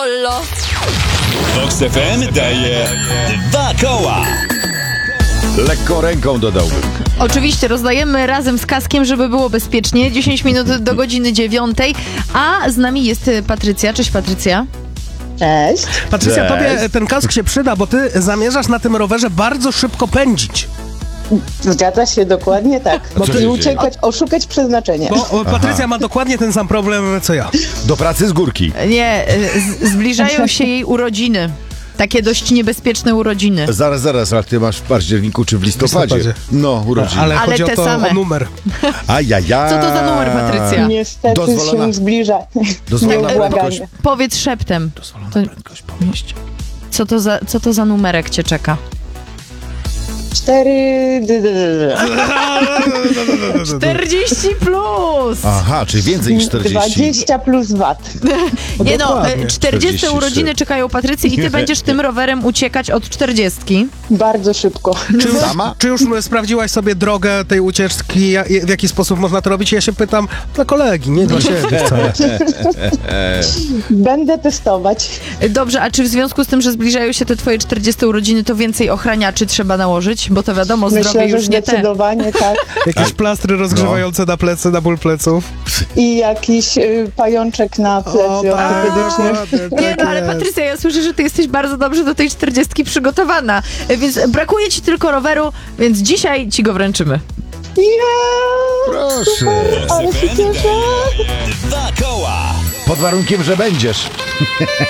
Lollo. Vox FM daje 2 koła. Lekką ręką dodałbym. Oczywiście rozdajemy razem z Kaskiem, żeby było bezpiecznie. 10 minut do godziny 9, a z nami jest Patrycja. Cześć, Patrycja. Cześć. Patrycja, Cześć. tobie ten kask się przyda, bo ty zamierzasz na tym rowerze bardzo szybko pędzić. Zgadza się, dokładnie tak. Co się I dzieje? uciekać, oszukać przeznaczenie. Bo Patrycja ma dokładnie ten sam problem, co ja. Do pracy z górki. Nie, zbliżają się jej urodziny. Takie dość niebezpieczne urodziny. Zaraz, ale ty masz w październiku czy w listopadzie? listopadzie. No, urodziny. Ale chodzi te o to, same. o numer. Ajajaj. Co to za numer, Patrycja? Niestety Dozwolona- się zbliża. Dozwolona prędkość. Nieubłaganie. Powiedz szeptem. Dozwolona To- prędkość po mieście. Co to za numerek cię czeka? 4... 40 plus! Aha, czyli więcej niż 40. 20 plus VAT. Nie no, dokładnie. 40 43. urodziny czekają Patrycji i ty będziesz tym rowerem uciekać od 40. Bardzo szybko. Sama? Czy już sprawdziłaś sobie drogę tej ucieczki, w jaki sposób można to robić? Ja się pytam dla kolegi, nie dla siebie wcale. Będę testować. Dobrze, a czy w związku z tym, że zbliżają się te twoje 40 urodziny, to więcej ochraniaczy trzeba nałożyć? Bo to wiadomo, zdrowie Myślę, że już nie te. zdecydowanie tak. Jakieś plastry rozgrzewające na plecy, na ból pleców. I jakiś pajączek na plecy ortopedyczny. Nie no, ale Patrycja, ja słyszę, że ty jesteś bardzo dobrze do tej 40 przygotowana, więc brakuje ci tylko roweru, więc dzisiaj ci go wręczymy. Proszę. Ale się cieszę. 2 koła. Pod warunkiem, że będziesz.